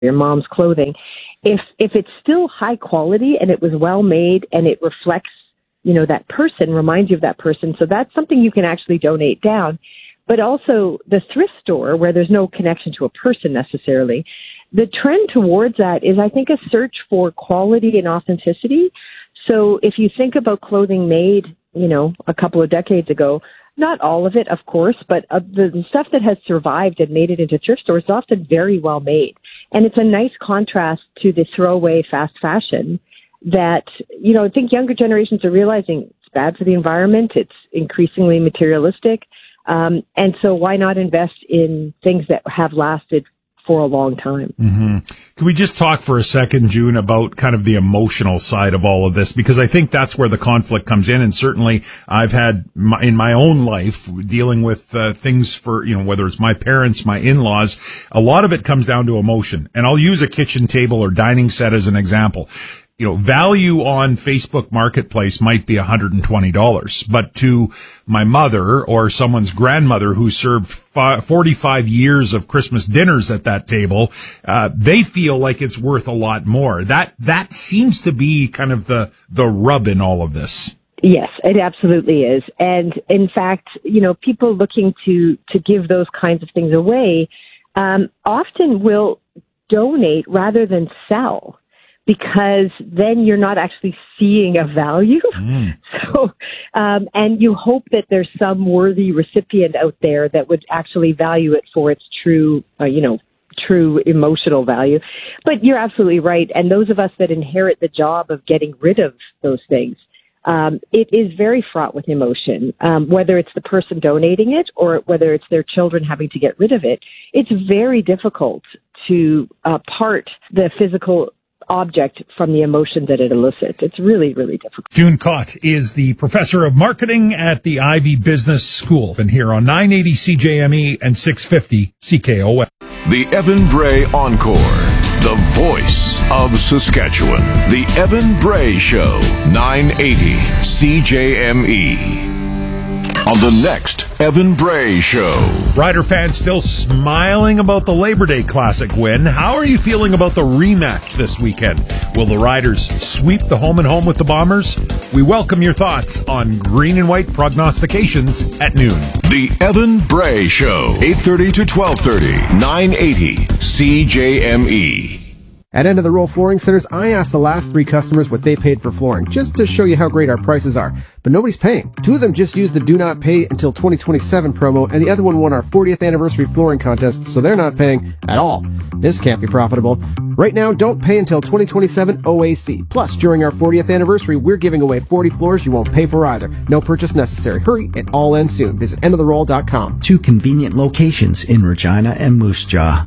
your mom's clothing, if it's still high quality and it was well made and it reflects, that person, reminds you of that person, so that's something you can actually donate down. But also the thrift store, where there's no connection to a person necessarily, the trend towards that is, I think, a search for quality and authenticity. So if you think about clothing made, a couple of decades ago, not all of it, of course, but the stuff that has survived and made it into thrift stores is often very well made. And it's a nice contrast to the throwaway fast fashion that, I think younger generations are realizing it's bad for the environment. It's increasingly materialistic. And so why not invest in things that have lasted for a long time? Mm-hmm. Can we just talk for a second, June, about kind of the emotional side of all of this? Because I think that's where the conflict comes in. And certainly I've had in my own life dealing with things for, whether it's my parents, my in-laws, a lot of it comes down to emotion. And I'll use a kitchen table or dining set as an example. Value on Facebook Marketplace might be $120, but to my mother or someone's grandmother who served 45 years of Christmas dinners at that table, they feel like it's worth a lot more. That seems to be kind of the rub in all of this. Yes, it absolutely is. And in fact, people looking to give those kinds of things away, often will donate rather than sell, because then you're not actually seeing a value. So, and you hope that there's some worthy recipient out there that would actually value it for its true emotional value. But you're absolutely right. And those of us that inherit the job of getting rid of those things, it is very fraught with emotion, whether it's the person donating it or whether it's their children having to get rid of it. It's very difficult to part the physical object from the emotion that it elicits. It's really, really difficult. June Cott is the professor of marketing at the Ivy Business School, and here on 980 CJME and 650 CKOM. The Evan Bray Encore, the voice of Saskatchewan. The Evan Bray Show, 980 CJME. On the next Evan Bray Show. Rider fans still smiling about the Labor Day Classic win. How are you feeling about the rematch this weekend? Will the Riders sweep the home and home with the Bombers? We welcome your thoughts on green and white prognostications at noon. The Evan Bray Show, 8:30 to 12:30, 980 CJME. At End of the Roll Flooring Centers, I asked the last 3 customers what they paid for flooring, just to show you how great our prices are. But nobody's paying. 2 of them just used the Do Not Pay Until 2027 promo, and the other one won our 40th anniversary flooring contest, so they're not paying at all. This can't be profitable. Right now, don't pay until 2027 OAC. Plus, during our 40th anniversary, we're giving away 40 floors you won't pay for either. No purchase necessary. Hurry, it all ends soon. Visit endoftheroll.com. 2 convenient locations in Regina and Moose Jaw.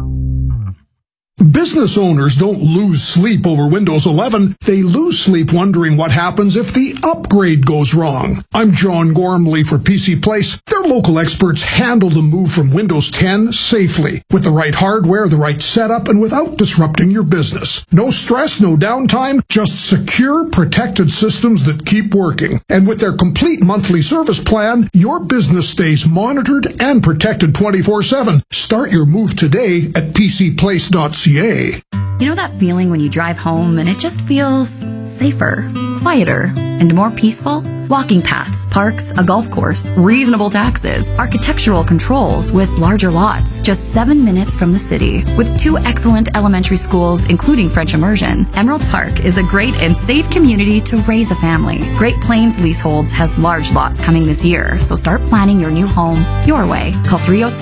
Business owners don't lose sleep over Windows 11. They lose sleep wondering what happens if the upgrade goes wrong. I'm John Gormley for PC Place. Their local experts handle the move from Windows 10 safely, with the right hardware, the right setup, and without disrupting your business. No stress, no downtime, just secure, protected systems that keep working. And with their complete monthly service plan, your business stays monitored and protected 24/7. Start your move today at pcplace.ca. You know that feeling when you drive home and it just feels safer, quieter, and more peaceful? Walking paths, parks, a golf course, reasonable taxes, architectural controls with larger lots, just 7 minutes from the city. With 2 excellent elementary schools, including French immersion, Emerald Park is a great and safe community to raise a family. Great Plains Leaseholds has large lots coming this year, so start planning your new home your way. Call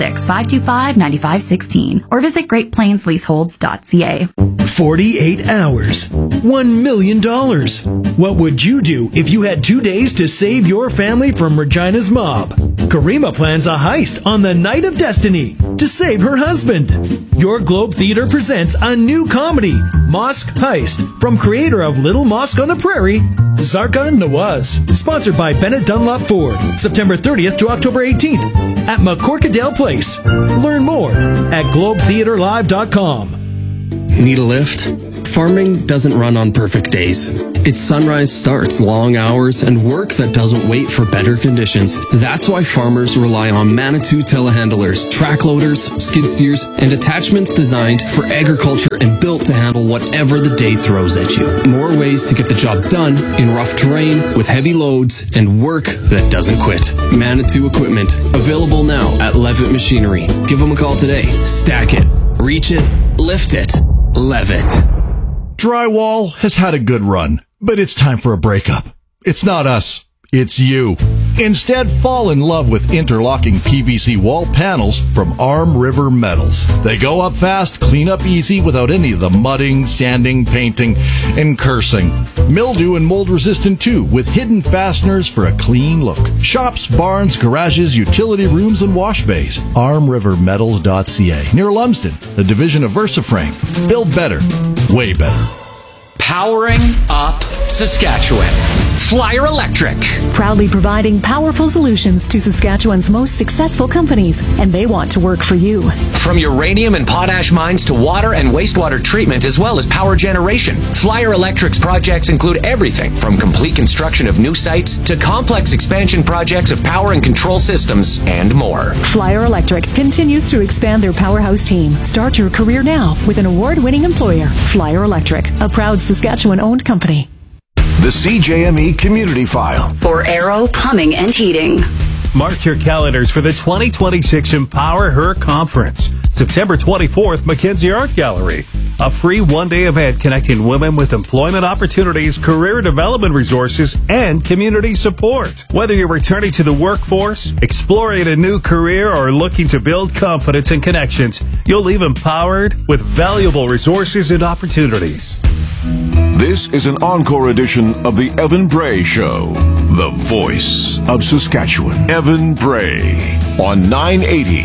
306-525-9516 or visit greatplainsleaseholds.ca. 48 hours. $1 million. What would you do if you had 2 days to save your family from Regina's mob? Karima plans a heist on the Night of Destiny to save her husband. Your Globe Theater presents a new comedy, Mosque Heist, from creator of Little Mosque on the Prairie, Zarka Nawaz. Sponsored by Bennett Dunlop Ford. September 30th to October 18th at McCorkadale Place. Learn more at globetheaterlive.com. Need a lift? farming doesn't run on perfect days. Its sunrise starts, long hours, and work that doesn't wait for better conditions. That's why farmers rely on Manitou telehandlers, track loaders, skid steers, and attachments designed for agriculture and built to handle whatever the day throws at you. More ways to get the job done in rough terrain with heavy loads and work that doesn't quit. Manitou equipment, available now at Levitt Machinery. Give them a call today. Stack it, reach it, lift it, Levitt. Drywall has had a good run, but it's time for a breakup. It's not us, it's you. Instead, fall in love with interlocking PVC wall panels from Arm River Metals. They go up fast, clean up easy without any of the mudding, sanding, painting, and cursing. Mildew and mold resistant too, with hidden fasteners for a clean look. Shops, barns, garages, utility rooms, and wash bays. ArmRiverMetals.ca, near Lumsden, a division of VersaFrame. Build better, way better. Powering up Saskatchewan. Flyer Electric. Proudly providing powerful solutions to Saskatchewan's most successful companies, and they want to work for you. From uranium and potash mines to water and wastewater treatment, as well as power generation, Flyer Electric's projects include everything from complete construction of new sites to complex expansion projects of power and control systems and more. Flyer Electric continues to expand their powerhouse team. Start your career now with an award-winning employer, Flyer Electric, a proud Saskatchewan-owned company. The CJME Community File. For Arrow Plumbing and Heating. Mark your calendars for the 2026 Empower Her Conference. September 24th, Mackenzie Art Gallery. A free one-day event connecting women with employment opportunities, career development resources, and community support. Whether you're returning to the workforce, exploring a new career, or looking to build confidence and connections, you'll leave empowered with valuable resources and opportunities. This is an encore edition of the Evan Bray Show, the voice of Saskatchewan. Evan Bray on 980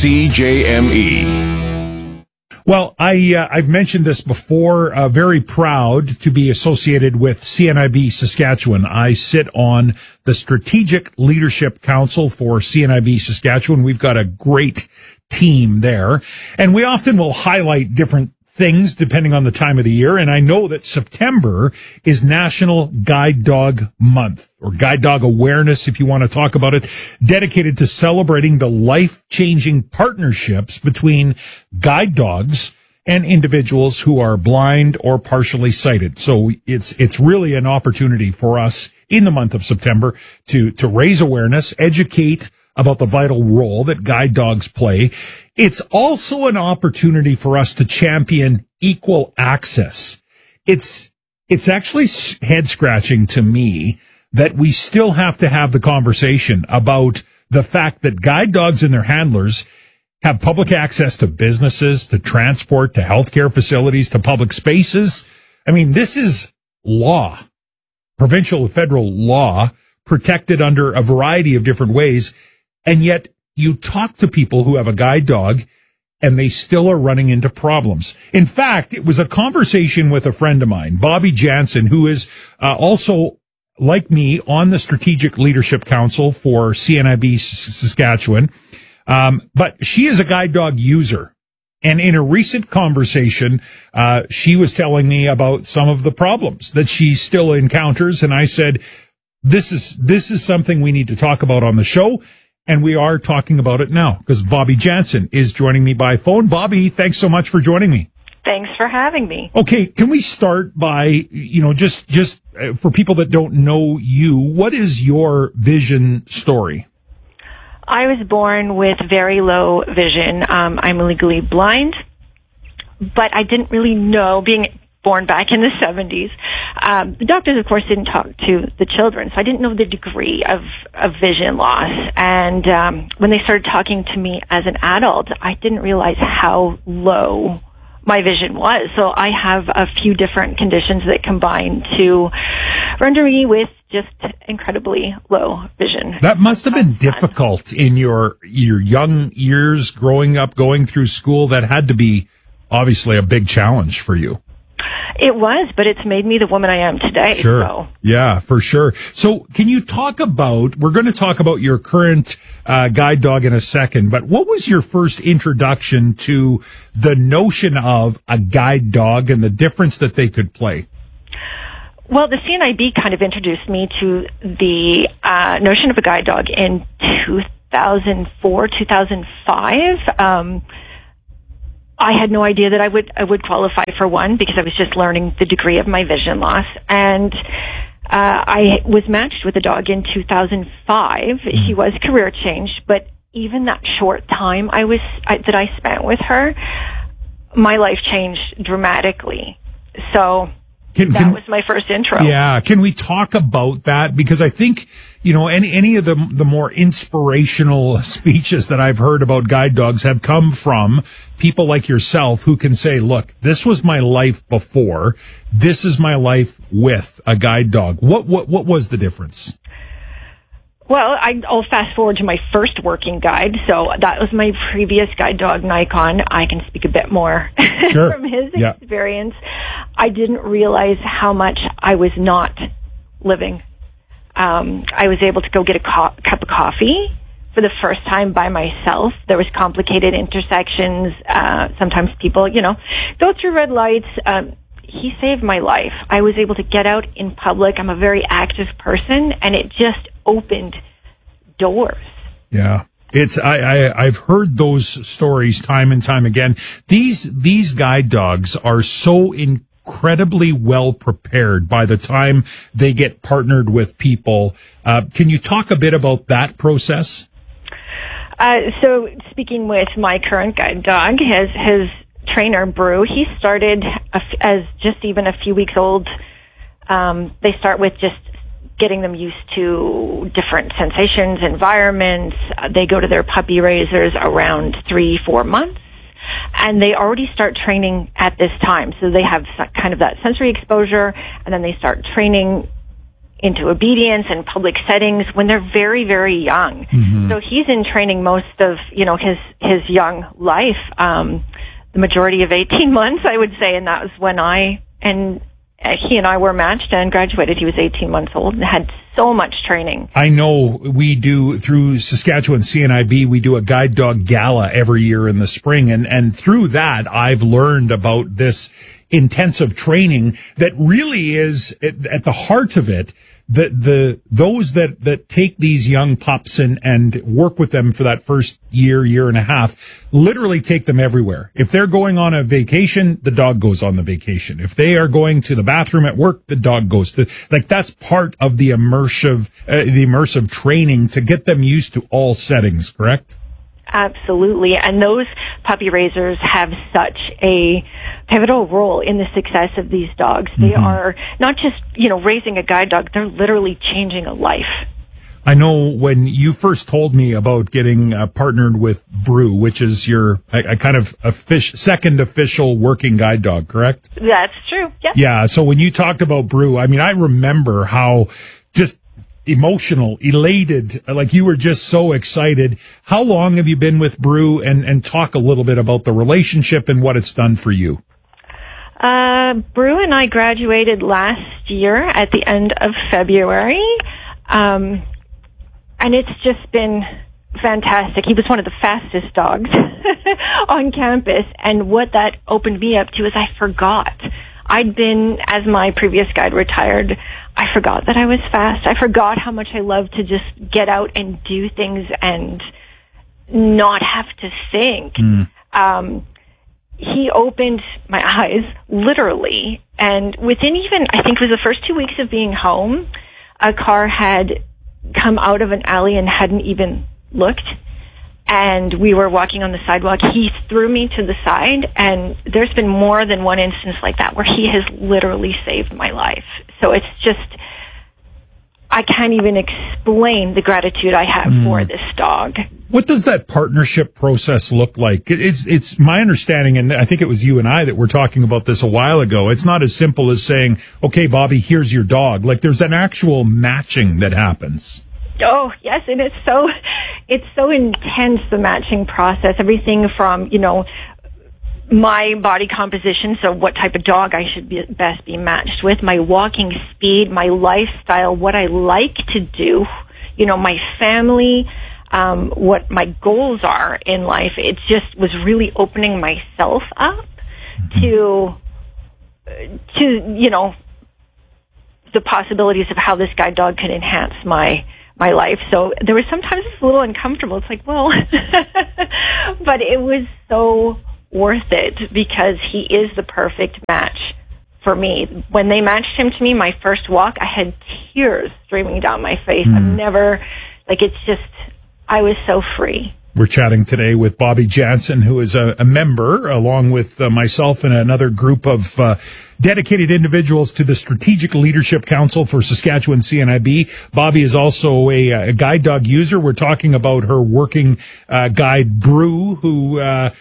CJME. Well, I've mentioned this before, very proud to be associated with CNIB Saskatchewan. I sit on the Strategic Leadership Council for CNIB Saskatchewan. We've got a great team there, and we often will highlight different things depending on the time of the year. And I know that September is National Guide Dog Month, or Guide Dog Awareness, if you want to talk about it, dedicated to celebrating the life-changing partnerships between guide dogs and individuals who are blind or partially sighted. So it's really an opportunity for us in the month of September to raise awareness, educate about the vital role that guide dogs play. It's also an opportunity for us to champion equal access. It's actually head scratching to me that we still have to have the conversation about the fact that guide dogs and their handlers have public access to businesses, to transport, to healthcare facilities, to public spaces. I mean, this is law, provincial and federal law, protected under a variety of different ways. And yet you talk to people who have a guide dog and they still are running into problems. In fact, it was a conversation with a friend of mine, Bobby Jansen, who is also, like me, on the Strategic Leadership Council for CNIB Saskatchewan. But she is a guide dog user. And in a recent conversation, she was telling me about some of the problems that she still encounters. And I said, this is something we need to talk about on the show. And we are talking about it now because Bobby Jansen is joining me by phone. Bobby, thanks so much for joining me. Thanks for having me. Okay, can we start by, just for people that don't know you, what is your vision story? I was born with very low vision. I'm legally blind, but I didn't really know, being born back in the 70s. The doctors, of course, didn't talk to the children, so I didn't know the degree of vision loss. And when they started talking to me as an adult, I didn't realize how low my vision was. So I have a few different conditions that combine to render me with just incredibly low vision. That must have been difficult in your young years growing up, going through school. That had to be obviously a big challenge for you. It was, but it's made me the woman I am today. Sure. So. Yeah, for sure. So can you talk about, we're going to talk about your current guide dog in a second, but what was your first introduction to the notion of a guide dog and the difference that they could play? Well, the CNIB kind of introduced me to the notion of a guide dog in 2004, 2005. I had no idea that I would qualify for one because I was just learning the degree of my vision loss. And I was matched with a dog in 2005. He was career changed, but even that short time that I spent with her, my life changed dramatically. So that was my first intro. Yeah. Can we talk about that? Because I think, any of the more inspirational speeches that I've heard about guide dogs have come from people like yourself who can say, look, this was my life before. This is my life with a guide dog. What was the difference? Well, I'll fast forward to my first working guide. So that was my previous guide dog, Nikon. I can speak a bit more from his experience. I didn't realize how much I was not living. I was able to go get a cup of coffee for the first time by myself. There was complicated intersections. Sometimes people, go through red lights. He saved my life. I was able to get out in public. I'm a very active person, and it just opened doors. Yeah. I've heard those stories time and time again. These guide dogs are so incredibly well prepared by the time they get partnered with people. Can you talk a bit about that process? So speaking with my current guide dog, his trainer, Brew, he started as just even a few weeks old. They start with just getting them used to different sensations, environments. They go to their puppy raisers around 3-4 months, and they already start training at this time. So they have kind of that sensory exposure, and then they start training into obedience in public settings when they're very, very young. Mm-hmm. So he's in training most of, his young life, the majority of 18 months, I would say, and that was when he and I were matched and graduated. He was 18 months old and had so much training. I know we do through Saskatchewan CNIB, we do a guide dog gala every year in the spring. And through that, I've learned about this intensive training that really is at the heart of it. Those that take these young pups and work with them for that first year and a half, literally take them everywhere. If they're going on a vacation, the dog goes on the vacation. If they are going to the bathroom at work, the dog goes to, that's part of the immersive training to get them used to all settings, correct? Absolutely. And those puppy raisers have such a pivotal role in the success of these dogs. They are not just, raising a guide dog, they're literally changing a life. I know when you first told me about getting partnered with Brew, which is your kind of second official working guide dog, correct? That's true. Yeah. Yeah. So when you talked about Brew, I mean, I remember how just emotional, elated, like you were just so excited. How long have you been with Brew, and talk a little bit about the relationship and what it's done for you? Brew and I graduated last year at the end of February. And it's just been fantastic. He was one of the fastest dogs on campus. And what that opened me up to is I forgot. As my previous guide retired, I forgot that I was fast. I forgot how much I love to just get out and do things and not have to think. He opened my eyes, literally. And within I think it was the first 2 weeks of being home, a car had come out of an alley and hadn't even looked. And we were walking on the sidewalk. He threw me to the side, and there's been more than one instance like that where he has literally saved my life. So it's just, I can't even explain the gratitude I have for this dog. What does that partnership process look like? It's my understanding, and I think it was you and I that were talking about this a while ago. It's not as simple as saying, okay, Bobby, here's your dog. Like, there's an actual matching that happens. Oh, yes, and it's so intense, the matching process. Everything from, my body composition, so what type of dog I should best be matched with, my walking speed, my lifestyle, what I like to do, my family, what my goals are in life. It just was really opening myself up to the possibilities of how this guide dog could enhance my life. So there was sometimes it's a little uncomfortable. It's like, well, but it was so worth it because he is the perfect match for me. When they matched him to me, my first walk, I had tears streaming down my face. I've never, I was so free. We're chatting today with Bobby Jansen, who is a member, along with myself and another group of dedicated individuals to the Strategic Leadership Council for Saskatchewan CNIB. Bobby is also a guide dog user. We're talking about her working guide, Brew, who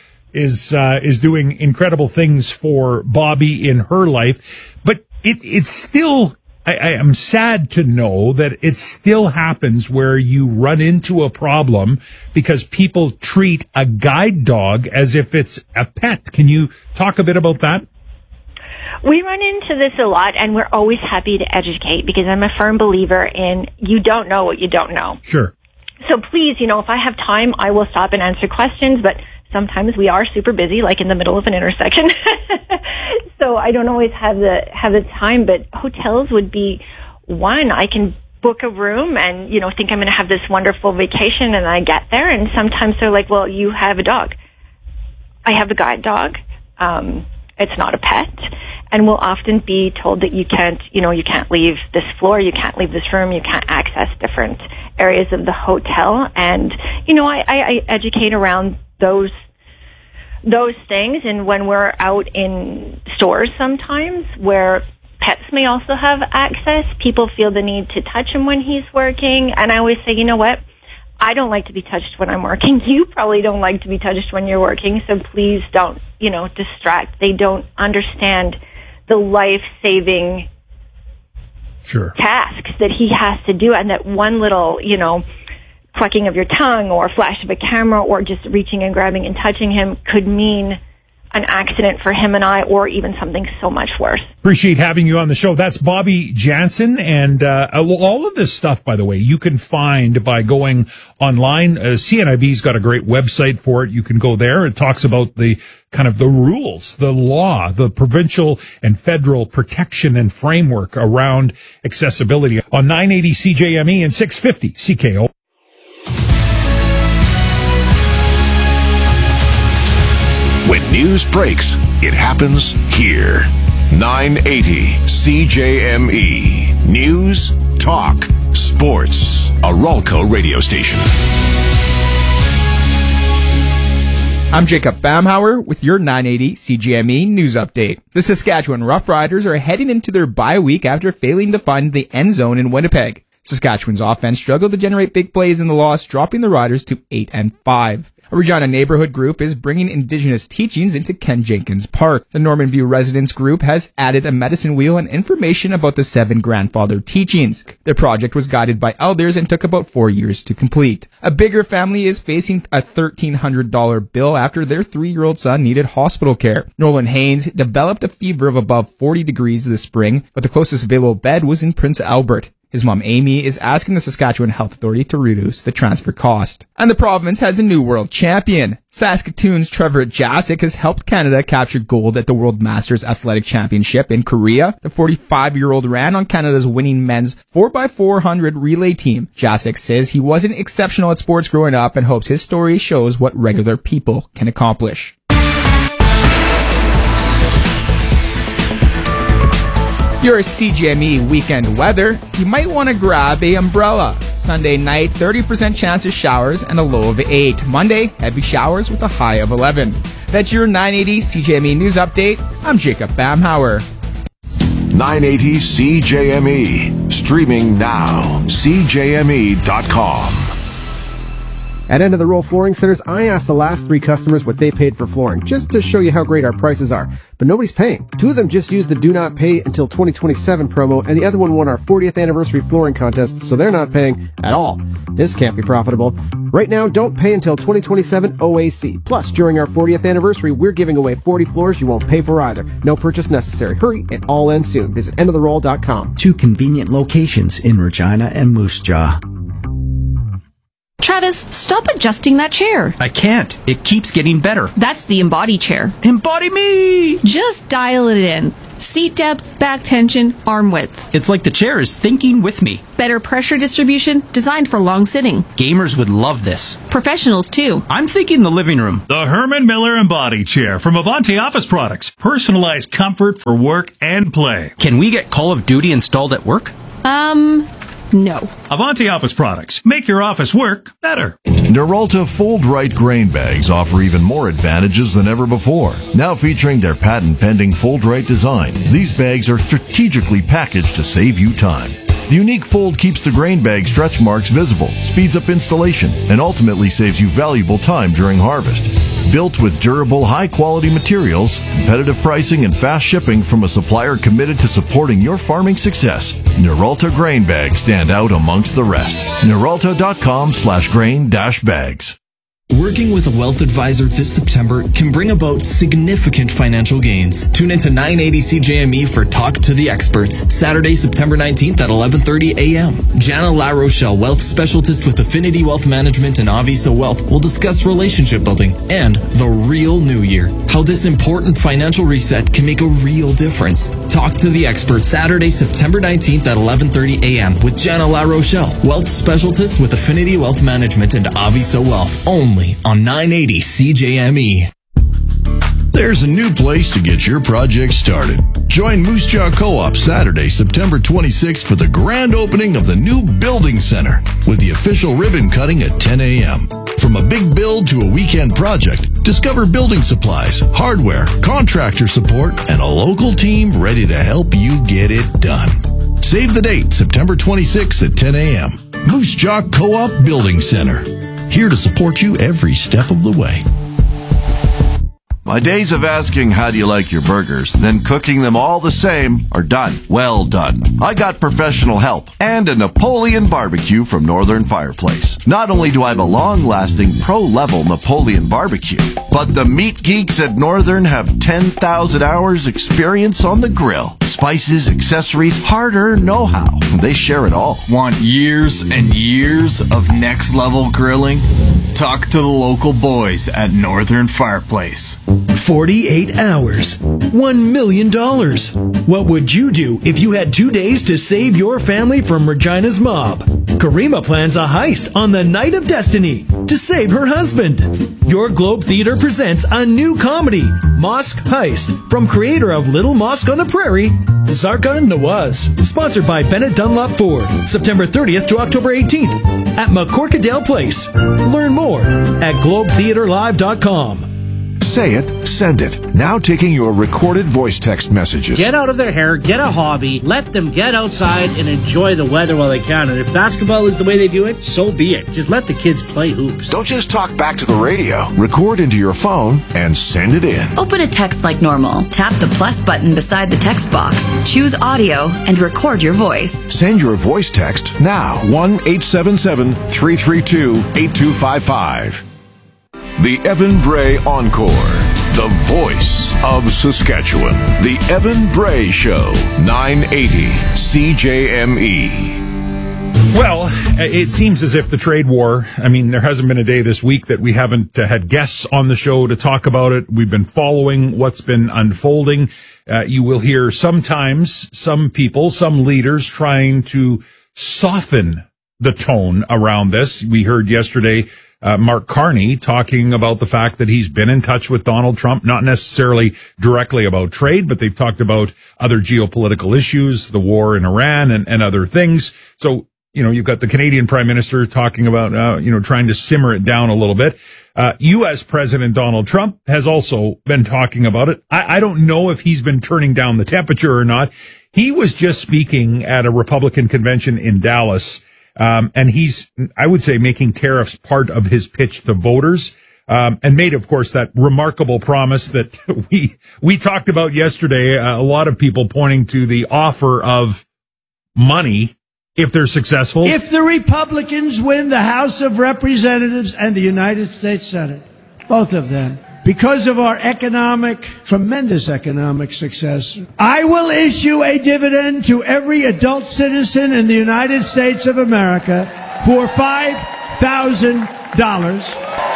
is doing incredible things for Bobby in her life. But it's still... I am sad to know that it still happens where you run into a problem because people treat a guide dog as if it's a pet. Can you talk a bit about that? We run into this a lot, and we're always happy to educate because I'm a firm believer in you don't know what you don't know. Sure. So please, if I have time, I will stop and answer questions, but sometimes we are super busy, like in the middle of an intersection. So I don't always have the time, but hotels would be one. I can book a room and, think I'm going to have this wonderful vacation, and I get there, and sometimes they're like, well, you have a dog. I have a guide dog. It's not a pet. And we'll often be told that you can't leave this floor, you can't leave this room, you can't access different areas of the hotel. And, I educate around those things. And when we're out in stores sometimes where pets may also have access, people feel the need to touch him when he's working. And I always say, you know what? I don't like to be touched when I'm working. You probably don't like to be touched when you're working. So please don't, distract. They don't understand the life-saving tasks that he has to do. And that one little, clucking of your tongue or flash of a camera or just reaching and grabbing and touching him could mean an accident for him and I, or even something so much worse. Appreciate having you on the show. That's Bobby Jansen. And all of this stuff, by the way, you can find by going online. CNIB's got a great website for it. You can go there. It talks about the kind of the rules, the law, the provincial and federal protection and framework around accessibility on 980 CJME and 650 CKO. When news breaks, it happens here. 980 CJME. News, talk, sports. A Ralco radio station. I'm Jacob Bamhauer with your 980 CJME news update. The Saskatchewan Roughriders are heading into their bye week after failing to find the end zone in Winnipeg. Saskatchewan's offense struggled to generate big plays in the loss, dropping the Riders to 8-5. A Regina neighborhood group is bringing Indigenous teachings into Ken Jenkins Park. The Norman View Residents Group has added a medicine wheel and information about the 7 grandfather teachings. The project was guided by elders and took about 4 years to complete. A bigger family is facing a $1,300 bill after their 3-year-old son needed hospital care. Nolan Haynes developed a fever of above 40 degrees this spring, but the closest available bed was in Prince Albert. His mom, Amy, is asking the Saskatchewan Health Authority to reduce the transfer cost. And the province has a new world champion. Saskatoon's Trevor Jasic has helped Canada capture gold at the World Masters Athletic Championship in Korea. The 45-year-old ran on Canada's winning men's 4x400 relay team. Jasic says he wasn't exceptional at sports growing up and hopes his story shows what regular people can accomplish. Your CJME weekend weather, you might want to grab a umbrella. Sunday night, 30% chance of showers and a low of 8. Monday, heavy showers with a high of 11. That's your 980 CJME news update. I'm Jacob Bamhauer. 980 CJME. Streaming now. CJME.com. At End of the Roll Flooring Centers, I asked the last 3 customers what they paid for flooring, just to show you how great our prices are. But nobody's paying. 2 of them just used the Do Not Pay Until 2027 promo, and the other one won our 40th anniversary flooring contest, so they're not paying at all. This can't be profitable. Right now, don't pay until 2027 OAC. Plus, during our 40th anniversary, we're giving away 40 floors you won't pay for either. No purchase necessary. Hurry, it all ends soon. Visit endoftheroll.com. 2 convenient locations in Regina and Moose Jaw. Travis, stop adjusting that chair. I can't. It keeps getting better. That's the Embody chair. Embody me! Just dial it in. Seat depth, back tension, arm width. It's like the chair is thinking with me. Better pressure distribution, designed for long sitting. Gamers would love this. Professionals, too. I'm thinking the living room. The Herman Miller Embody Chair from Avanti Office Products. Personalized comfort for work and play. Can we get Call of Duty installed at work? No. Avanti Office Products. Make your office work better. Nerolta Fold Right grain bags offer even more advantages than ever before. Now featuring their patent-pending Fold Right design, these bags are strategically packaged to save you time. The unique fold keeps the grain bag stretch marks visible, speeds up installation, and ultimately saves you valuable time during harvest. Built with durable, high-quality materials, competitive pricing, and fast shipping from a supplier committed to supporting your farming success, Nerolta grain bags stand out amongst the rest. Nerolta.com/grain-bags. Working with a wealth advisor this September can bring about significant financial gains. Tune into 980 CJME for Talk to the Experts, Saturday, September 19th at 11:30 a.m. Jana LaRochelle, wealth specialist with Affinity Wealth Management and Avisa Wealth, will discuss relationship building and the real new year, how this important financial reset can make a real difference. Talk to the Experts, Saturday, September 19th at 11:30 a.m. with Jana LaRochelle, wealth specialist with Affinity Wealth Management and Avisa Wealth, only on 980 CJME. There's a new place to get your project started. Join Moose Jaw Co-op Saturday, September 26th for the grand opening of the new Building Center with the official ribbon cutting at 10 a.m. From a big build to a weekend project, discover building supplies, hardware, contractor support, and a local team ready to help you get it done. Save the date, September 26th at 10 a.m. Moose Jaw Co-op Building Center. Here to support you every step of the way. My days of asking how do you like your burgers, then cooking them all the same are done. Well done. I got professional help and a Napoleon barbecue from Northern Fireplace. Not only do I have a long-lasting pro-level Napoleon barbecue, but the meat geeks at Northern have 10,000 hours experience on the grill. Spices, accessories, hard-earned know-how. They share it all. Want years and years of next-level grilling? Talk to the local boys at Northern Fireplace. 48 hours. $1 million. What would you do if you had 2 days to save your family from Regina's mob? Karima plans a heist on the Night of Destiny to save her husband. Your Globe Theater presents a new comedy, Mosque Heist, from creator of Little Mosque on the Prairie, Zarkan Nawaz. Sponsored by Bennett Dunlop Ford. September 30th to October 18th at McCorkadale Place. Learn more at globetheaterlive.com. Say it, send it. Now taking your recorded voice text messages. Get out of their hair, get a hobby, let them get outside and enjoy the weather while they can. And if basketball is the way they do it, so be it. Just let the kids play hoops. Don't just talk back to the radio. Record into your phone and send it in. Open a text like normal. Tap the plus button beside the text box. Choose audio and record your voice. Send your voice text now. 1-877-332-8255. The Evan Bray Encore. The voice of Saskatchewan. The Evan Bray Show. 980 CJME. Well, it seems as if the trade war, I mean, there hasn't been a day this week that we haven't had guests on the show to talk about it. We've been following what's been unfolding. You will hear sometimes some people, some leaders trying to soften the tone around this. We heard yesterday Mark Carney talking about the fact that he's been in touch with Donald Trump, not necessarily directly about trade, but they've talked about other geopolitical issues, the war in Iran and other things. So, you've got the Canadian Prime Minister talking about, trying to simmer it down a little bit. U.S. President Donald Trump has also been talking about it. I don't know if he's been turning down the temperature or not. He was just speaking at a Republican convention in Dallas. And he's, I would say, making tariffs part of his pitch to voters. And made, of course, that remarkable promise that we talked about yesterday. A lot of people pointing to the offer of money if they're successful. If the Republicans win the House of Representatives and the United States Senate, both of them, because of our tremendous economic success, I will issue a dividend to every adult citizen in the United States of America for $5,000.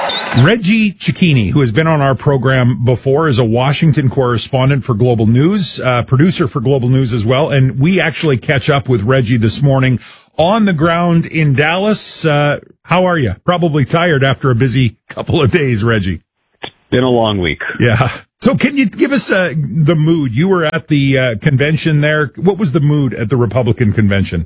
Reggie Cecchini, who has been on our program before, is a Washington correspondent for Global News, producer for Global News as well. And we actually catch up with Reggie this morning on the ground in Dallas. How are you? Probably tired after a busy couple of days, Reggie. Been a long week. Yeah. So can you give us the mood? You were at the convention there. What was the mood at the Republican convention?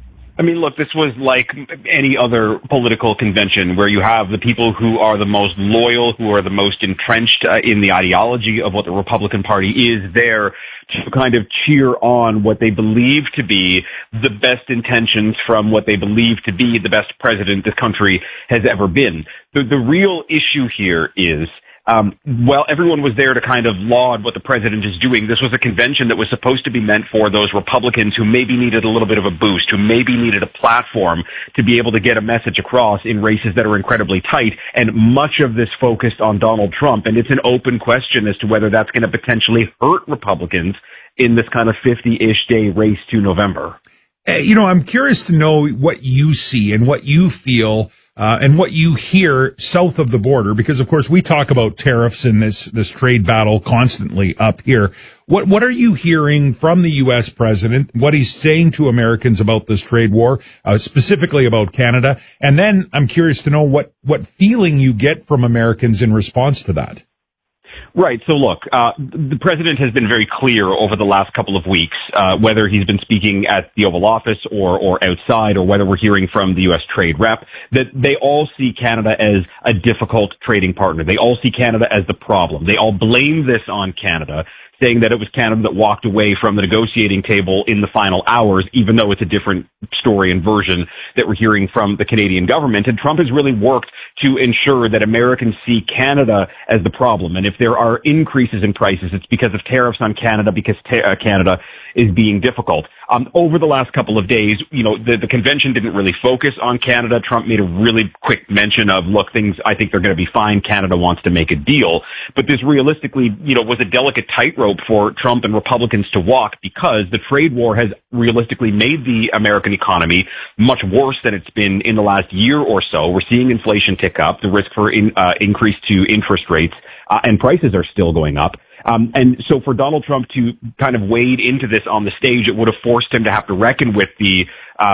I mean, look, this was like any other political convention where you have the people who are the most loyal, who are the most entrenched in the ideology of what the Republican Party is there to kind of cheer on what they believe to be the best intentions from what they believe to be the best president this country has ever been. The real issue here is, while everyone was there to kind of laud what the president is doing, this was a convention that was supposed to be meant for those Republicans who maybe needed a little bit of a boost, who maybe needed a platform to be able to get a message across in races that are incredibly tight. And much of this focused on Donald Trump. And it's an open question as to whether that's going to potentially hurt Republicans in this kind of 50-ish day race to November. I'm curious to know what you see and what you feel and what you hear south of the border, because of course we talk about tariffs and this trade battle constantly up here. What are you hearing from the U.S. president? What he's saying to Americans about this trade war, specifically about Canada? And then I'm curious to know what feeling you get from Americans in response to that. Right. So look, the president has been very clear over the last couple of weeks, whether he's been speaking at the Oval Office or outside, or whether we're hearing from the U.S. trade rep, that they all see Canada as a difficult trading partner. They all see Canada as the problem. They all blame this on Canada, saying that it was Canada that walked away from the negotiating table in the final hours, even though it's a different story and version that we're hearing from the Canadian government. And Trump has really worked to ensure that Americans see Canada as the problem. And if there are increases in prices, it's because of tariffs on Canada, because Canada is being difficult. Over the last couple of days, the convention didn't really focus on Canada. Trump made a really quick mention of, look, I think they're going to be fine. Canada wants to make a deal. But this realistically, was a delicate tightrope for Trump and Republicans to walk, because the trade war has realistically made the American economy much worse than it's been in the last year or so. We're seeing inflation tick up, the risk for increase to interest rates, and prices are still going up. And so for Donald Trump to kind of wade into this on the stage, it would have forced him to have to reckon with the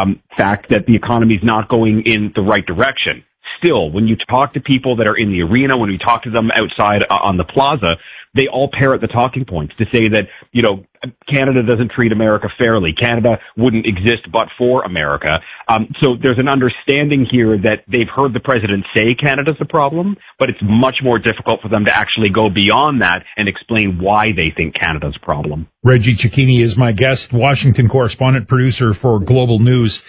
fact that the economy is not going in the right direction. Still, when you talk to people that are in the arena, when we talk to them outside on the plaza, they all parrot the talking points to say that, Canada doesn't treat America fairly. Canada wouldn't exist but for America. So there's an understanding here that they've heard the president say Canada's the problem, but it's much more difficult for them to actually go beyond that and explain why they think Canada's a problem. Reggie Cecchini is my guest, Washington correspondent, producer for Global News.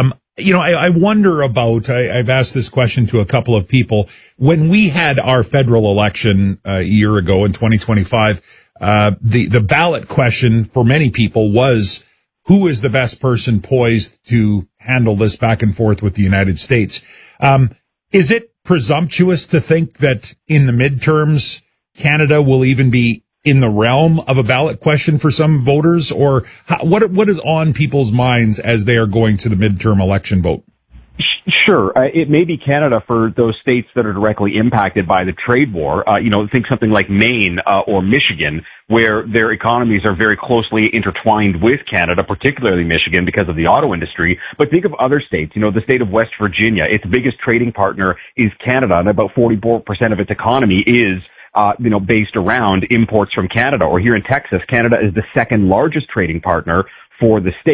I wonder about, I've asked this question to a couple of people. When we had our federal election a year ago in 2025, the ballot question for many people was, who is the best person poised to handle this back and forth with the United States? Is it presumptuous to think that in the midterms, Canada will even be in the realm of a ballot question for some voters, or what is on people's minds as they are going to the midterm election vote? Sure. It may be Canada for those states that are directly impacted by the trade war. Think something like Maine or Michigan, where their economies are very closely intertwined with Canada, particularly Michigan because of the auto industry. But think of other states. The state of West Virginia, its biggest trading partner is Canada, and about 44% of its economy is based around imports from Canada. Or here in Texas, Canada is the second largest trading partner for the state.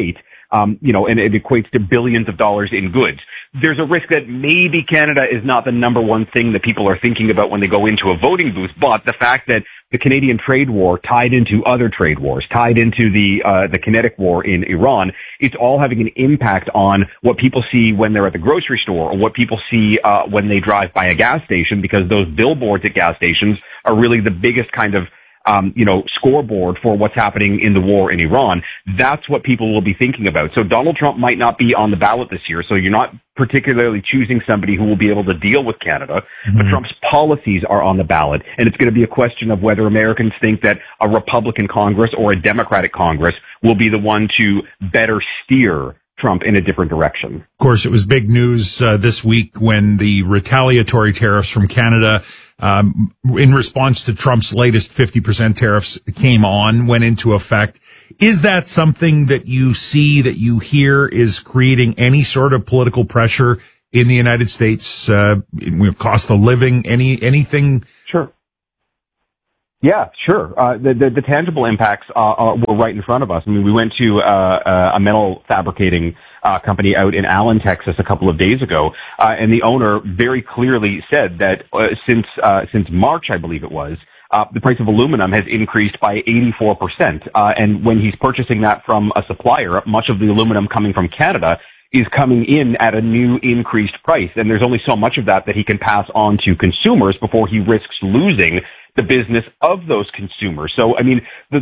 and it equates to billions of dollars in goods. There's a risk that maybe Canada is not the number one thing that people are thinking about when they go into a voting booth, but the fact that the Canadian trade war tied into other trade wars, tied into the kinetic war in Iran, it's all having an impact on what people see when they're at the grocery store or what people see when they drive by a gas station, because those billboards at gas stations are really the biggest kind of scoreboard for what's happening in the war in Iran. That's what people will be thinking about. So Donald Trump might not be on the ballot this year, so you're not particularly choosing somebody who will be able to deal with Canada, but Trump's policies are on the ballot, and it's going to be a question of whether Americans think that a Republican Congress or a Democratic Congress will be the one to better steer Trump in a different direction. Of course, it was big news this week when the retaliatory tariffs from Canada, in response to Trump's latest 50% tariffs, went into effect. Is that something that you see, that you hear is creating any sort of political pressure in the United States? Cost of living, anything? Sure. Yeah, sure. The tangible impacts were right in front of us. I mean, we went to a metal fabricating company out in Allen, Texas, a couple of days ago, and the owner very clearly said that since March, I believe it was, the price of aluminum has increased by 84%. And when he's purchasing that from a supplier, much of the aluminum coming from Canada is coming in at a new increased price. And there's only so much of that he can pass on to consumers before he risks losing the business of those consumers. So, I mean,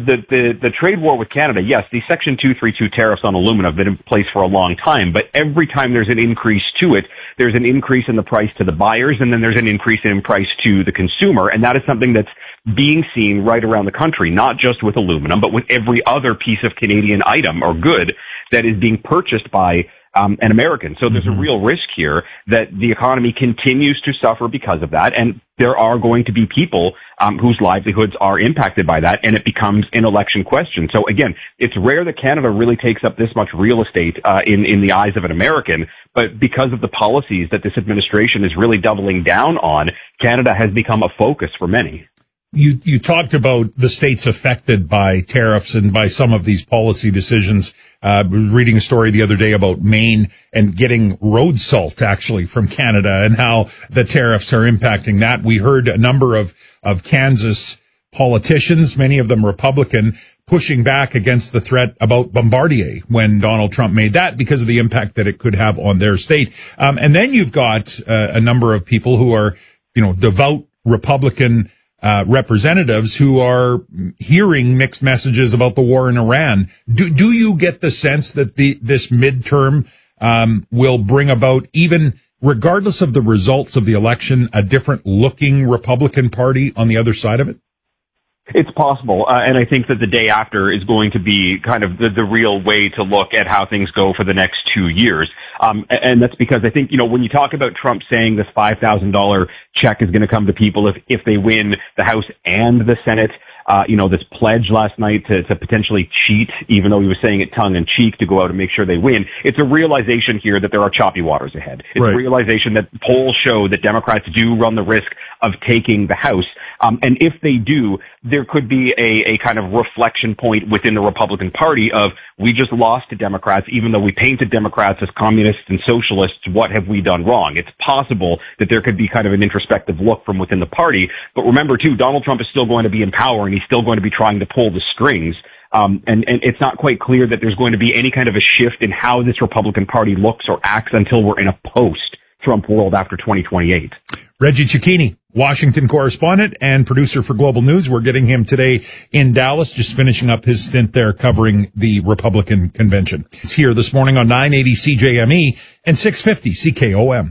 the trade war with Canada, yes, the Section 232 tariffs on aluminum have been in place for a long time, but every time there's an increase to it, there's an increase in the price to the buyers, and then there's an increase in price to the consumer, and that is something that's being seen right around the country, not just with aluminum, but with every other piece of Canadian item or good that is being purchased by an American. So there's a real risk here that the economy continues to suffer because of that, and there are going to be people whose livelihoods are impacted by that, and it becomes an election question. So again, it's rare that Canada really takes up this much real estate in the eyes of an American, but because of the policies that this administration is really doubling down on, Canada has become a focus for many. You talked about the states affected by tariffs and by some of these policy decisions. Reading a story the other day about Maine and getting road salt actually from Canada and how the tariffs are impacting that. We heard a number of Kansas politicians, many of them Republican, pushing back against the threat about Bombardier when Donald Trump made that because of the impact that it could have on their state. And then you've got a number of people who are, devout Republican representatives who are hearing mixed messages about the war in Iran. Do you get the sense that this midterm will bring about, even regardless of the results of the election, a different looking Republican Party on the other side of it? It's possible, and I think that the day after is going to be kind of the real way to look at how things go for the next 2 years. And that's because I think, when you talk about Trump saying this $5,000 check is going to come to people if they win the House and the Senate, this pledge last night to potentially cheat, even though he was saying it tongue in cheek, to go out and make sure they win. It's a realization here that there are choppy waters ahead. It's a realization that polls show that Democrats do run the risk of taking the House. And if they do, there could be a kind of reflection point within the Republican Party of, we just lost to Democrats, even though we painted Democrats as communists and socialists. What have we done wrong? It's possible that there could be kind of an introspective look from within the party. But remember, too, Donald Trump is still going to be in power, and he's still going to be trying to pull the strings. And it's not quite clear that there's going to be any kind of a shift in how this Republican Party looks or acts until we're in a post-Trump world after 2028. Reggie Cecchini, Washington correspondent and producer for Global News. We're getting him today in Dallas, just finishing up his stint there covering the Republican convention. It's here this morning on 980 CJME and 650 CKOM.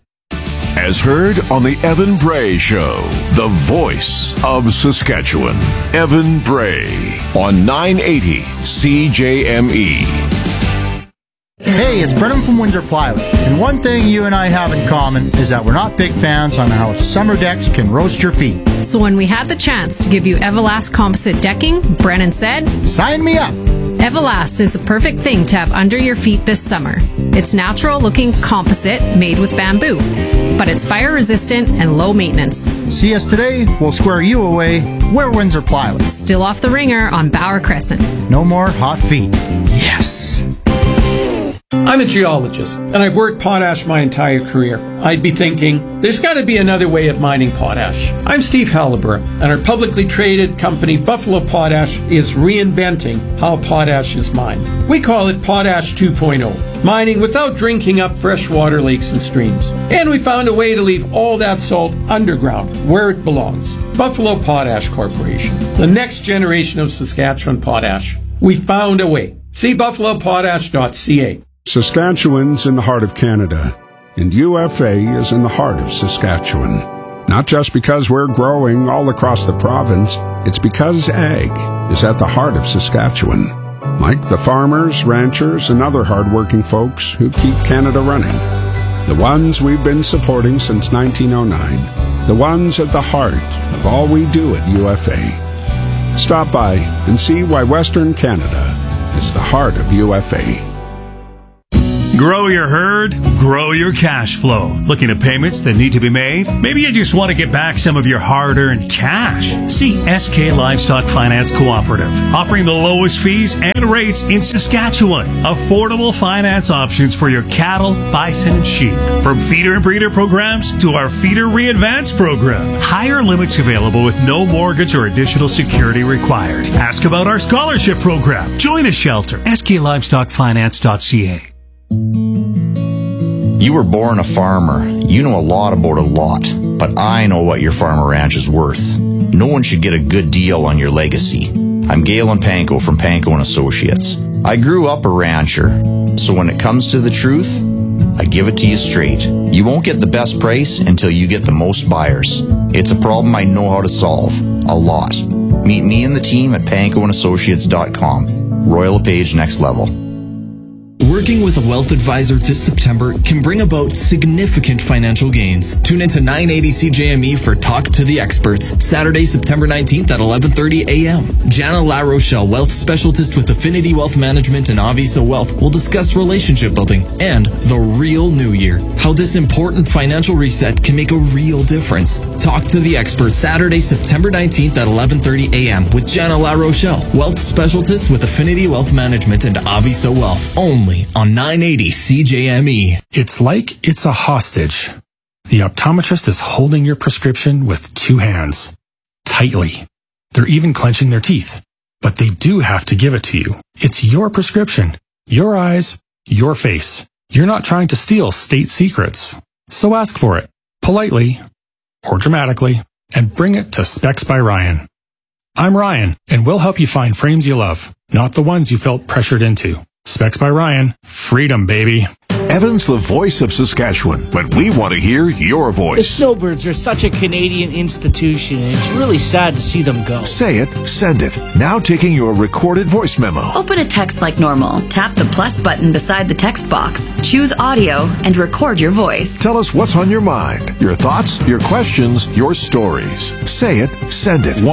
As heard on the Evan Bray Show, the voice of Saskatchewan. Evan Bray on 980 CJME. Hey, it's Brennan from Windsor Plywood, and one thing you and I have in common is that we're not big fans on how summer decks can roast your feet. So when we had the chance to give you Everlast composite decking, Brennan said, "Sign me up." Everlast is the perfect thing to have under your feet this summer. It's natural-looking composite made with bamboo, but it's fire-resistant and low maintenance. See us today, we'll square you away. We're Windsor Plywood. Still off the ringer on Bauer Crescent. No more hot feet. Yes. I'm a geologist, and I've worked potash my entire career. I'd be thinking, there's got to be another way of mining potash. I'm Steve Halliburton, and our publicly traded company Buffalo Potash is reinventing how potash is mined. We call it Potash 2.0, mining without drinking up freshwater lakes and streams. And we found a way to leave all that salt underground, where it belongs. Buffalo Potash Corporation, the next generation of Saskatchewan potash. We found a way. See buffalopotash.ca. Saskatchewan's in the heart of Canada, and UFA is in the heart of Saskatchewan. Not just because we're growing all across the province, it's because ag is at the heart of Saskatchewan. Like the farmers, ranchers, and other hardworking folks who keep Canada running. The ones we've been supporting since 1909. The ones at the heart of all we do at UFA. Stop by and see why Western Canada is the heart of UFA. Grow your herd, grow your cash flow. Looking at payments that need to be made? Maybe you just want to get back some of your hard-earned cash. See SK Livestock Finance Cooperative, offering the lowest fees and rates in Saskatchewan. Affordable finance options for your cattle, bison, and sheep. From feeder and breeder programs to our feeder re-advance program. Higher limits available with no mortgage or additional security required. Ask about our scholarship program. Join a shelter. SKLivestockFinance.ca. You were born a farmer. You know a lot about a lot, but I know what your farm or ranch is worth. No one should get a good deal on your legacy. I'm Galen Panko from Panko & Associates. I grew up a rancher, so when it comes to the truth, I give it to you straight. You won't get the best price until you get the most buyers. It's a problem I know how to solve. A lot. Meet me and the team at pankoandassociates.com. Royal LePage Next Level. Working with a wealth advisor this September can bring about significant financial gains. Tune into 980 CJME for Talk to the Experts, Saturday, September 19th at 11:30 a.m. Jana LaRochelle, wealth specialist with Affinity Wealth Management and Aviso Wealth, will discuss relationship building and the real new year. How this important financial reset can make a real difference. Talk to the Experts, Saturday, September 19th at 11:30 a.m. with Jana LaRochelle, wealth specialist with Affinity Wealth Management and Aviso Wealth, only on 980 CJME. It's like it's a hostage. The optometrist is holding your prescription with two hands, tightly. They're even clenching their teeth, but they do have to give it to you. It's your prescription, your eyes, your face. You're not trying to steal state secrets. So ask for it, politely or dramatically, and bring it to Specs by Ryan. I'm Ryan, and we'll help you find frames you love, not the ones you felt pressured into. Specs by Ryan. Freedom, baby. Evan's the voice of Saskatchewan, but we want to hear your The voice. Snowbirds are such a Canadian institution, and it's really sad to see them go. Say it, send it. Now taking your recorded voice memo. Open a text like normal. Tap the plus button beside the text box. Choose audio and record your voice. Tell us what's on your mind, your thoughts, your questions, your stories. Say it, send it.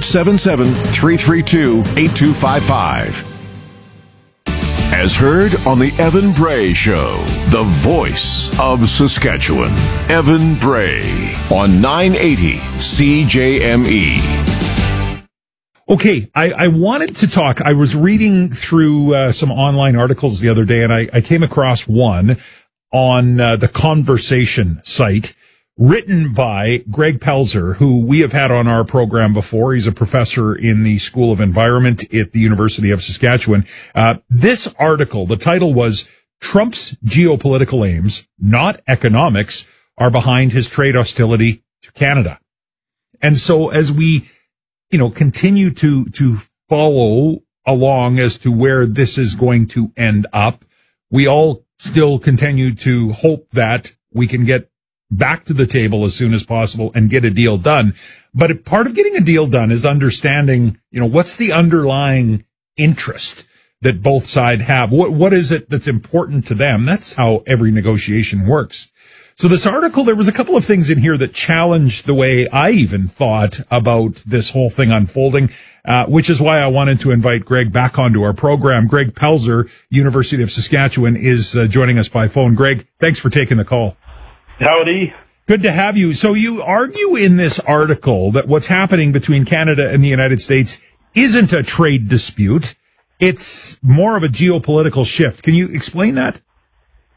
1-877-332-8255. As heard on the Evan Bray Show, the voice of Saskatchewan. Evan Bray on 980 CJME. Okay, I wanted to talk. I was reading through some online articles the other day, and I came across one on the Conversation site, written by Greg Pelzer, who we have had on our program before. He's a professor in the School of Environment at the University of Saskatchewan. This article, the title was Trump's Geopolitical Aims, Not Economics, Are Behind His Trade Hostility to Canada. And so as we, continue to follow along as to where this is going to end up, we all still continue to hope that we can get back to the table as soon as possible and get a deal done. But part of getting a deal done is understanding, what's the underlying interest that both sides have? What is it that's important to them? That's how every negotiation works. So this article, there was a couple of things in here that challenged the way I even thought about this whole thing unfolding, which is why I wanted to invite Greg back onto our program. Greg Pelzer, University of Saskatchewan, is joining us by phone. Greg, thanks for taking the call. Howdy. Good to have you. So you argue in this article that what's happening between Canada and the United States isn't a trade dispute. It's more of a geopolitical shift. Can you explain that?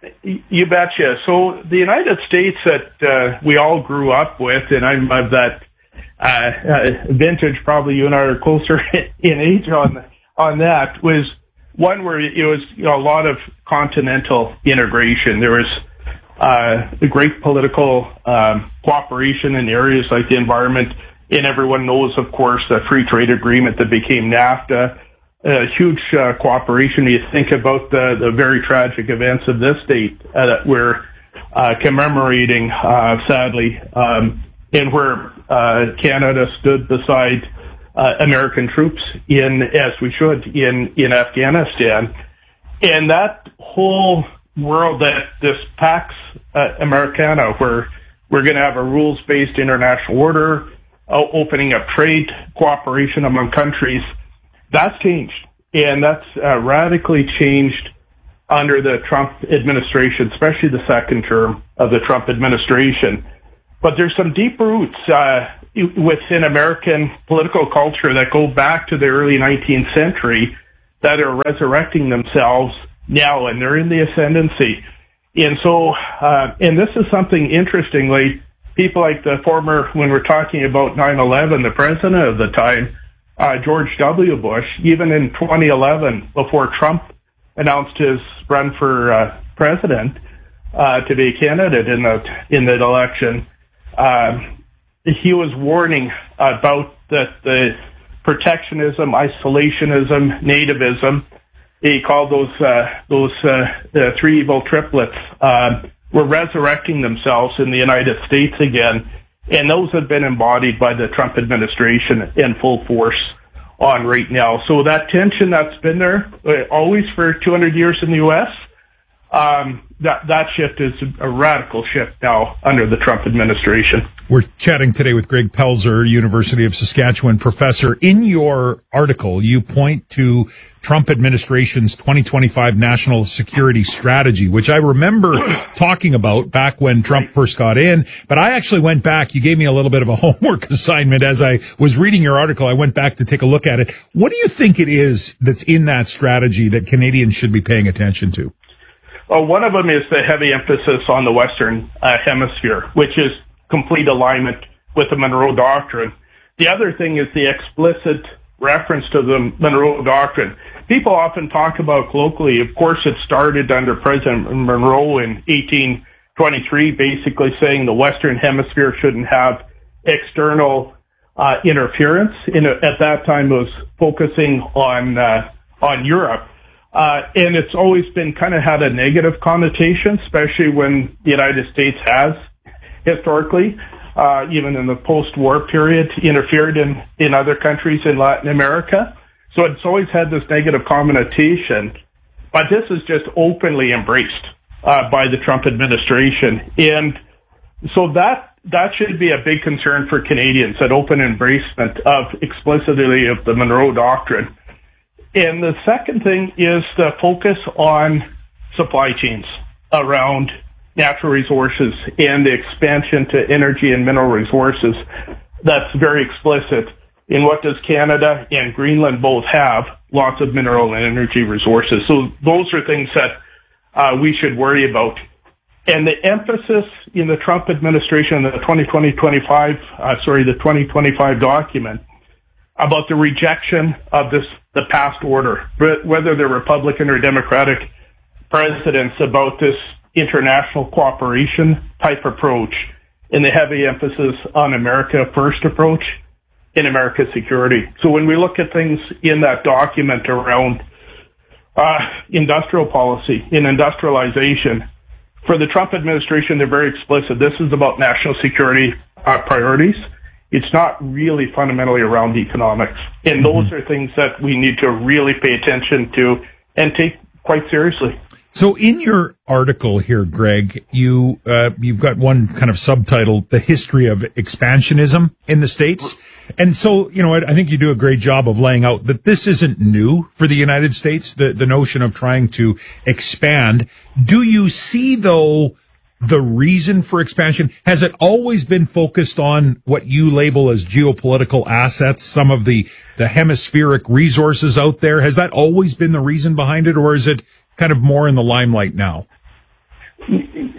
You betcha. So the United States that we all grew up with, and I'm of that vintage, probably you and I are closer in age on that, was one where it was a lot of continental integration. There was a great political cooperation in areas like the environment, and everyone knows, of course, the free trade agreement that became NAFTA. Huge cooperation. You think about the very tragic events of this date that we're commemorating, sadly, and where Canada stood beside American troops as we should, in Afghanistan. And that whole world, that this Pax Americana, where we're going to have a rules-based international order, opening up trade cooperation among countries, that's changed. And that's radically changed under the Trump administration, especially the second term of the Trump administration. But there's some deep roots within American political culture that go back to the early 19th century that are resurrecting themselves now, and they're in the ascendancy. And so, and this is something interestingly, people like the former, when we're talking about 9/11, the president of the time, George W. Bush, even in 2011, before Trump announced his run for president to be a candidate in the election, he was warning about the protectionism, isolationism, nativism. He called those three evil triplets were resurrecting themselves in the United States again. And those have been embodied by the Trump administration in full force on right now. So that tension that's been there always for 200 years in the U.S., that shift is a radical shift now under the Trump administration. We're chatting today with Greg Pelzer, University of Saskatchewan professor. In your article, you point to Trump administration's 2025 national security strategy, which I remember talking about back when Trump first got in. But I actually went back. You gave me a little bit of a homework assignment as I was reading your article. I went back to take a look at it. What do you think it is that's in that strategy that Canadians should be paying attention to? Well, one of them is the heavy emphasis on the Western Hemisphere, which is complete alignment with the Monroe Doctrine. The other thing is the explicit reference to the Monroe Doctrine. People often talk about colloquially, of course, it started under President Monroe in 1823, basically saying the Western Hemisphere shouldn't have external interference. At that time, it was focusing on Europe. And it's always been kind of had a negative connotation, especially when the United States has historically, even in the post-war period, interfered in other countries in Latin America. So it's always had this negative connotation, but this is just openly embraced by the Trump administration. And so that should be a big concern for Canadians, that open embracement of explicitly of the Monroe Doctrine. And the second thing is the focus on supply chains around natural resources and the expansion to energy and mineral resources. That's very explicit. In what does Canada and Greenland both have? Lots of mineral and energy resources. So those are things that we should worry about. And the emphasis in the Trump administration, the 2025 document, about the rejection of the past order, whether they're Republican or Democratic presidents, about this international cooperation type approach and the heavy emphasis on America first approach in America's security. So when we look at things in that document around industrial policy and industrialization, for the Trump administration, they're very explicit. This is about national security priorities. It's not really fundamentally around economics. And those are things that we need to really pay attention to and take quite seriously. So in your article here, Greg, you've got one kind of subtitle, The History of Expansionism in the States. And so, I think you do a great job of laying out that this isn't new for the United States, the notion of trying to expand. Do you see, though, the reason for expansion? Has it always been focused on what you label as geopolitical assets, some of the hemispheric resources out there? Has that always been the reason behind it, or is it kind of more in the limelight now?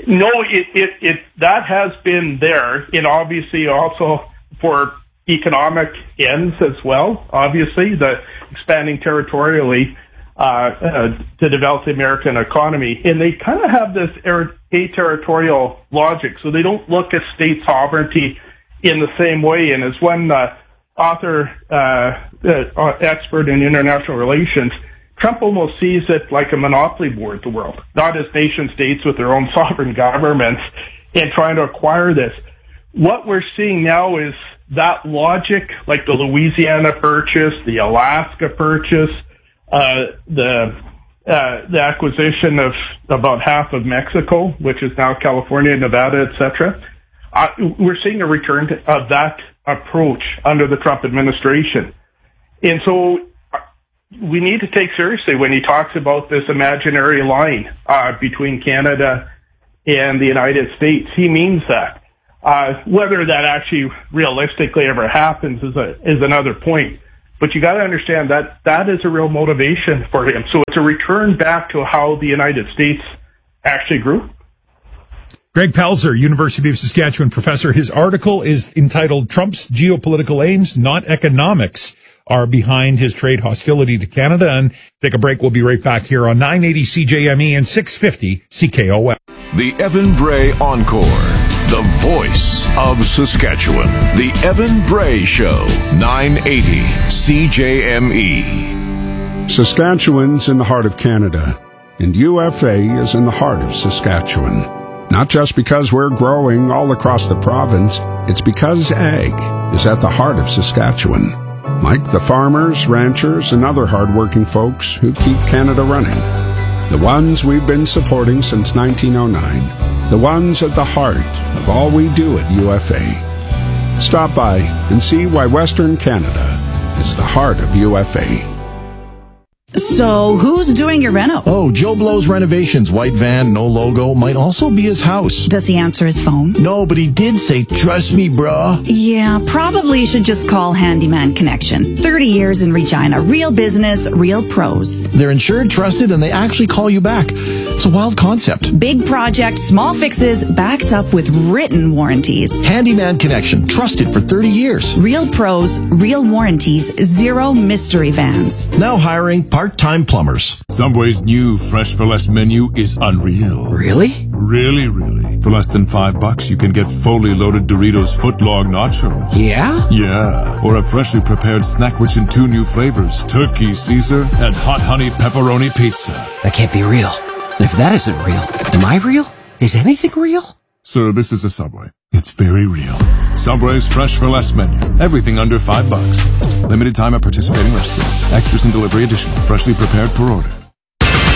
No, that has been there, and obviously also for economic ends as well. Obviously, the expanding territorially to develop the American economy, and they kind of have this aterritorial logic, so they don't look at state sovereignty in the same way. And as one author, expert in international relations, Trump almost sees it like a monopoly board, the world, not as nation states with their own sovereign governments and trying to acquire this. What we're seeing now is that logic, like the Louisiana Purchase, the Alaska Purchase, the acquisition of about half of Mexico, which is now California, Nevada, etc. We're seeing a return of that approach under the Trump administration. And so we need to take seriously when he talks about this imaginary line between Canada and the United States. He means that. Whether that actually realistically ever happens is another point. But you got to understand that that is a real motivation for him. So it's a return back to how the United States actually grew. Greg Palzer, University of Saskatchewan professor. His article is entitled "Trump's Geopolitical Aims, Not Economics, Are Behind His Trade Hostility to Canada." And take a break. We'll be right back here on 980 CJME and 650 CKOL. The Evan Bray Encore. The voice of Saskatchewan. The Evan Bray Show. 980 CJME. Saskatchewan's in the heart of Canada, and UFA is in the heart of Saskatchewan. Not just because we're growing all across the province, it's because ag is at the heart of Saskatchewan. Like the farmers, ranchers, and other hardworking folks who keep Canada running. The ones we've been supporting since 1909. The ones at the heart of all we do at UFA. Stop by and see why Western Canada is the heart of UFA. So, who's doing your reno? Oh, Joe Blow's Renovations. White van, no logo. Might also be his house. Does he answer his phone? No, but he did say, "Trust me, brah." Yeah, probably you should just call Handyman Connection. 30 years in Regina. Real business, real pros. They're insured, trusted, and they actually call you back. It's a wild concept. Big project, small fixes, backed up with written warranties. Handyman Connection. Trusted for 30 years. Real pros, real warranties, zero mystery vans. Now hiring part-time plumbers. Subway's new Fresh for Less menu is unreal. Really? Really, really. For less than $5, you can get fully loaded Doritos footlong nachos. Yeah? Yeah. Or a freshly prepared snack rich in 2 new flavors, turkey Caesar and hot honey pepperoni pizza. That can't be real. And if that isn't real, am I real? Is anything real? Sir, this is a Subway. It's very real. Subway's Fresh for Less menu. Everything under $5. Limited time at participating restaurants. Extras and delivery additional. Freshly prepared per order.